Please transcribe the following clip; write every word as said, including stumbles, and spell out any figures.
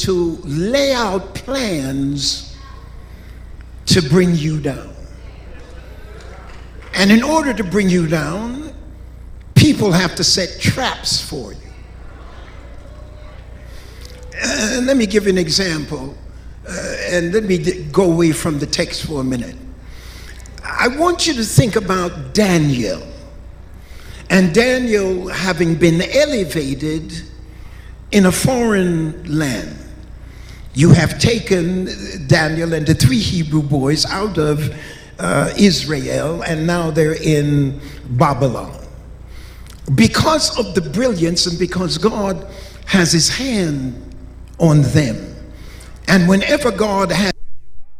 to lay out plans to bring you down. And in order to bring you down, people have to set traps for you. Uh, let me give you an example, uh, and let me d- go away from the text for a minute. I want you to think about Daniel. And Daniel having been elevated in a foreign land. You have taken Daniel and the three Hebrew boys out of uh, Israel, and now they're in Babylon. Because of the brilliance and because God has his hand on them. And whenever God has